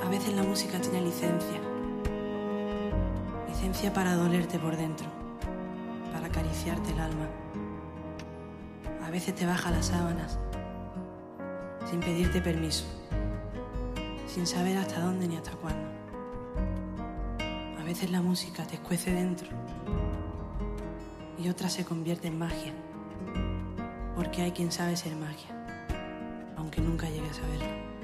veces la música tiene licencia. Licencia para dolerte por dentro, para acariciarte el alma. A veces te baja las sábanas, sin pedirte permiso, sin saber hasta dónde ni hasta cuándo. A veces la música te escuece dentro y otra se convierte en magia, porque hay quien sabe ser magia, aunque nunca llegue a saberlo.